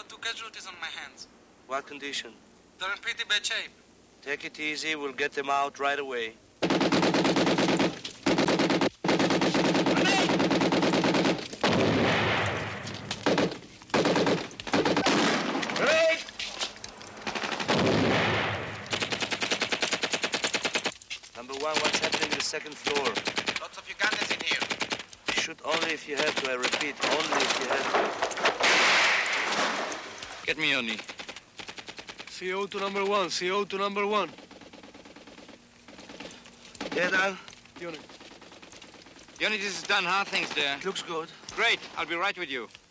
got 2 casualties on my hands. What condition? They're in pretty bad shape. Take it easy. We'll get them out right away. Number 1, what's happening to the 2nd floor? Lots of Ugandans in here. Shoot only if you have to. I repeat, only if you have to. Get me Yoni. CO to number 1. CO to number 1. Yeah, Dan? Yoni. Yoni, this is done. How are things there? It looks good. Great. I'll be right with you.